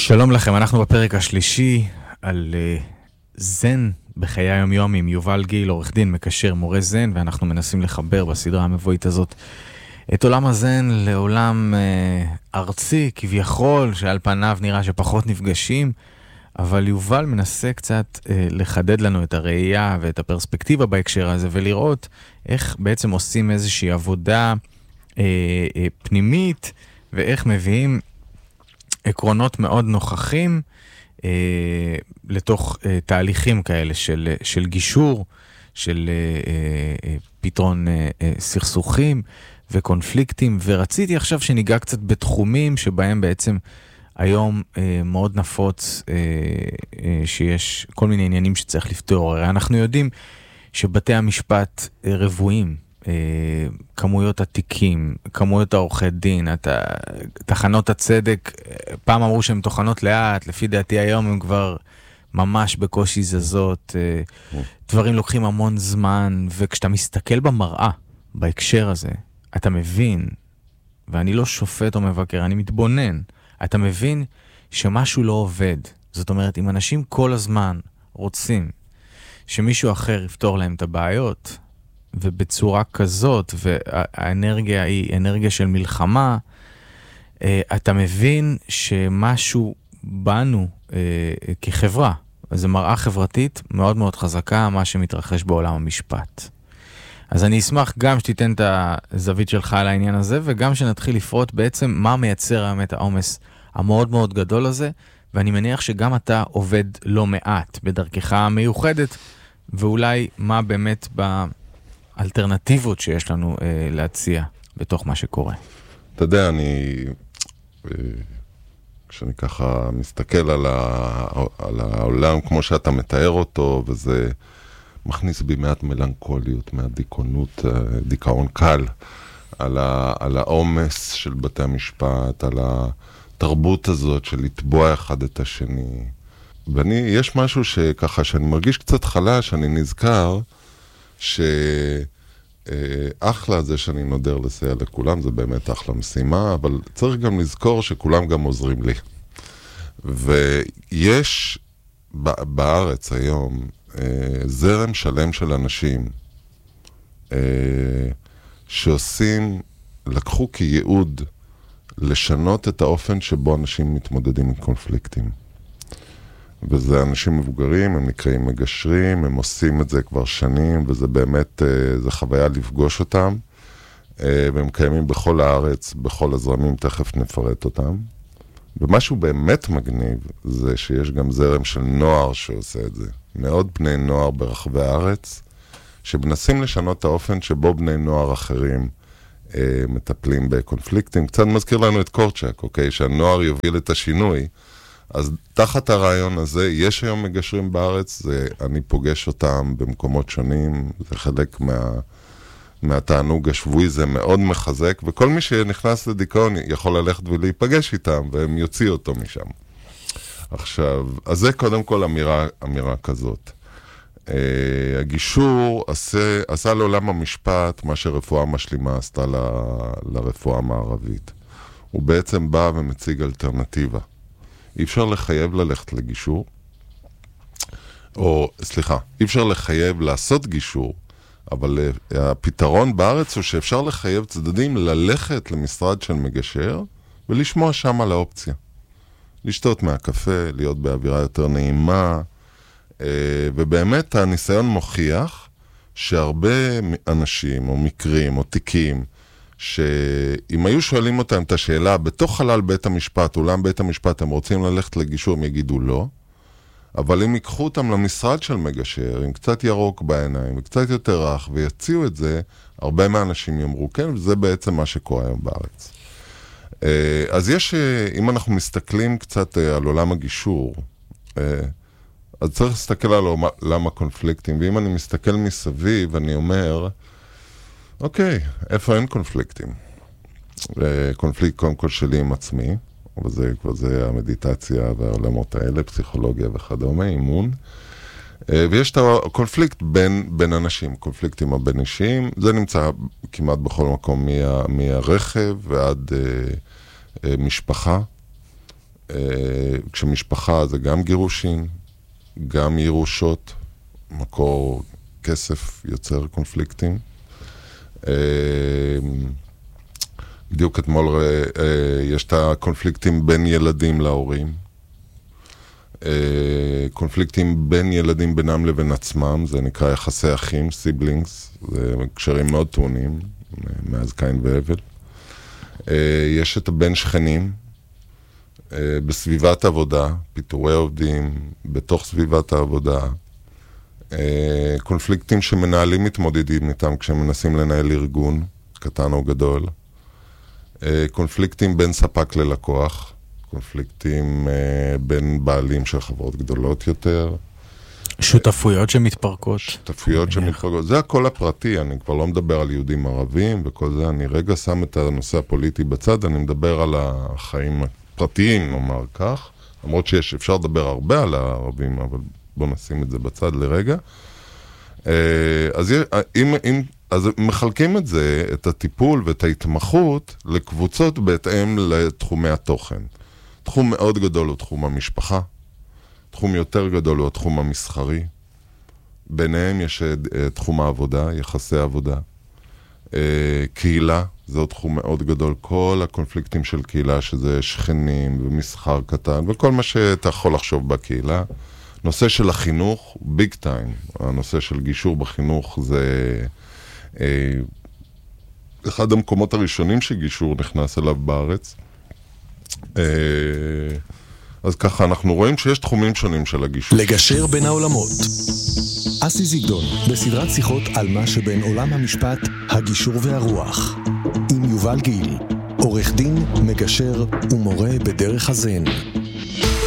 שלום לכם, אנחנו בפרק השלישי על זן בחיי היום-יום עם יובל גיל, עורך דין, מקשר, מורה זן, ואנחנו מנסים לחבר בסדרה המבואית הזאת את עולם הזן לעולם ארצי, כביכול, שעל פניו נראה שפחות נפגשים, אבל יובל מנסה קצת לחדד לנו את הראייה ואת הפרספקטיבה בהקשר הזה, ולראות איך בעצם עושים איזושהי עבודה פנימית, ואיך מביאים עקרונות מאוד נוכחים לתוך תהליכים כאלה של גישור, של פתרון סכסוכים וקונפליקטים, ורציתי עכשיו שניגע קצת בתחומים שבהם בעצם היום מאוד נפוץ שיש כל מיני עניינים שצריך לפתור. הרי אנחנו יודעים שבתי המשפט רבועים, כמויות התיקים, כמויות העורכי דין, תחנות הצדק, פעם אמרו שהן תוכנות לאט, לפי דעתי היום הם כבר ממש בקושי זזות, דברים לוקחים המון זמן, וכשאתה מסתכל במראה, בהקשר הזה, אתה מבין, ואני לא שופט או מבקר, אני מתבונן, אתה מבין שמשהו לא עובד. זאת אומרת, אם אנשים כל הזמן רוצים שמישהו אחר יפתור להם את הבעיות, ובצורה כזאת, והאנרגיה היא אנרגיה של מלחמה, אתה מבין שמשהו בנו כחברה, זו מראה חברתית מאוד מאוד חזקה, מה שמתרחש בעולם המשפט. אז אני אשמח גם שתיתן את הזווית שלך על העניין הזה, וגם שנתחיל לפרוט בעצם מה מייצר האמת העומס המאוד מאוד גדול הזה, ואני מניח שגם אתה עובד לא מעט בדרכך המיוחדת, ואולי מה באמת האלטרנטיבות שיש לנו להציע בתוך מה שקורה. אתה יודע, כשאני ככה מסתכל על העולם כמו שאתה מתאר אותו, וזה מכניס בי מעט מלנכוליות, מעט דיכאונות, דיכאון קל, על העומס של בתי המשפט, על התרבות הזאת של לתבוע אחד את השני. יש משהו שככה, שאני מרגיש קצת חלש, אני נזכר שאחלה זה שאני נודר לסייע לכולם, זה באמת אחלה משימה, אבל צריך גם לזכור שכולם גם עוזרים לי. ויש בארץ היום זרם שלם של אנשים לקחו כייעוד לשנות את האופן שבו אנשים מתמודדים עם קונפליקטים. וזה אנשים מבוגרים, הם נקראים מגשרים, הם עושים את זה כבר שנים, וזה באמת, זה חוויה לפגוש אותם, והם קיימים בכל הארץ, בכל הזרמים, תכף נפרט אותם. ומשהו באמת מגניב, זה שיש גם זרם של נוער שעושה את זה. מאוד בני נוער ברחבי הארץ, שמנסים לשנות את האופן שבו בני נוער אחרים מטפלים בקונפליקטים. קצת מזכיר לנו את קורצ'ק, אוקיי? שהנוער יוביל את השינוי. אז תחת הרעיון הזה, יש היום מגשרים בארץ, אני פוגש אותם במקומות שונים, זה חלק מהתענוג השבועי, זה מאוד מחזק, וכל מי שנכנס לדיכאון יכול ללכת ולהיפגש איתם, והם יוציאו אותו משם. עכשיו, אז זה קודם כל אמירה כזאת. הגישור עשה לעולם המשפט מה שרפואה משלימה עשתה לרפואה המערבית. הוא בעצם בא ומציג אלטרנטיבה. אי אפשר לחייב ללכת לגישור, אי אפשר לחייב לעשות גישור, אבל הפתרון בארץ הוא שאפשר לחייב צדדים ללכת למשרד של מגשר, ולשמוע שם על האופציה. לשתות מהקפה, להיות באווירה יותר נעימה, ובאמת הניסיון מוכיח שהרבה אנשים או מקרים או תיקים, שאם היו שואלים אותם את השאלה, בתוך חלל בית המשפט, אולם בית המשפט, הם רוצים ללכת לגישור, הם יגידו לא, אבל אם ייקחו אותם למשרד של מגשר, עם קצת ירוק בעיניים, וקצת יותר רך, ויציעו את זה, הרבה מהאנשים יאמרו כן, וזה בעצם מה שקורה היום בארץ. אז אם אנחנו מסתכלים קצת על עולם הגישור, אז צריך להסתכל על עולם הקונפליקטים, ואם אני מסתכל מסביב, אני אומר, אוקיי, איפה אין קונפליקטים? קונפליקט קודם כל שלי עם עצמי, אבל זה המדיטציה והעולמות האלה, פסיכולוגיה וכדומה, אימון. ויש את הקונפליקט בין אנשים, קונפליקטים הבין-אישיים, זה נמצא כמעט בכל מקום, מהרכב ועד משפחה. כשמשפחה זה גם גירושים, גם ירושות, מקור כסף יוצר קונפליקטים. בדיוק אתמול יש את הקונפליקטים בין ילדים להורים. קונפליקטים בין ילדים בינם לבין עצמם, זה נקרא יחסי אחים, סיבלינגס, זה קשרים מאוד טעונים, מאז קין והבל. יש את בין שכנים, בסביבת עבודה, פיטורי עובדים, בתוך סביבת העבודה, קונפליקטים שמנהלים מתמודדים איתם כשהם מנסים לנהל ארגון, קטן או גדול, קונפליקטים בין ספק ללקוח, קונפליקטים בין בעלים של חברות גדולות יותר. שותפויות שמתפרקות. שותפויות שמתפרקות. זה הכל הפרטי, אני כבר לא מדבר על יהודים ערבים וכל זה, אני רגע שם את הנושא הפוליטי בצד, אני מדבר על החיים הפרטיים, נאמר כך, למרות שאפשר לדבר הרבה על הערבים, אבל בואו נשים את זה בצד לרגע. אז מחלקים את זה, את הטיפול ואת ההתמחות, לקבוצות בהתאם לתחומי התוכן. תחום מאוד גדול הוא תחום המשפחה, תחום יותר גדול הוא התחום המסחרי, ביניהם יש תחום העבודה, יחסי עבודה, קהילה, זהו תחום מאוד גדול, כל הקונפליקטים של קהילה, שזה שכנים ומסחר קטן, וכל מה שאתה יכול לחשוב בקהילה. נושא של החינוך הוא ביג טיים, הנושא של גישור בחינוך זה אחד המקומות הראשונים שגישור נכנס אליו בארץ. אז ככה אנחנו רואים שיש תחומים שונים של הגישור. לגשר בין העולמות. אסי זיגדון, בסדרת שיחות על מה שבין עולם המשפט, הגישור והרוח. עם יובל גיל, עורך דין, מגשר ומורה בדרך הזן.